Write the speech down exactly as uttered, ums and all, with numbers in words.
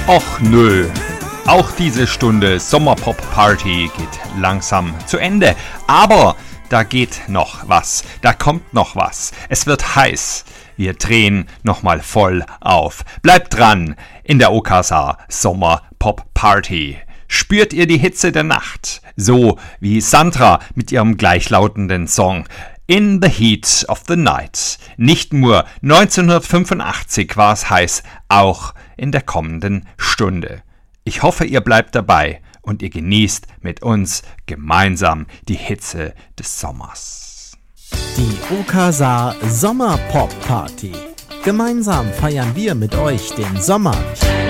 Och nö, auch diese Stunde Sommerpop-Party geht langsam zu Ende. Aber da geht noch was, da kommt noch was. Es wird heiß. Wir drehen nochmal voll auf. Bleibt dran in der O K S A Sommerpop-Party. Spürt ihr die Hitze der Nacht? So wie Sandra mit ihrem gleichlautenden Song In the Heat of the Night. Nicht nur neunzehnhundertfünfundachtzig war es heiß, auch in der kommenden Stunde. Ich hoffe, ihr bleibt dabei und ihr genießt mit uns gemeinsam die Hitze des Sommers. Die O K S A Sommerpop Party. Gemeinsam feiern wir mit euch den Sommer.